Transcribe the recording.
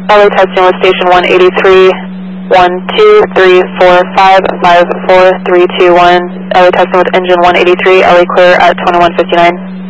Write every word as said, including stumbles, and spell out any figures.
L A testing with station one eighty-three, one two three four five five four three two one. L A testing with engine one eighty-three, L A clear at twenty-one fifty-nine.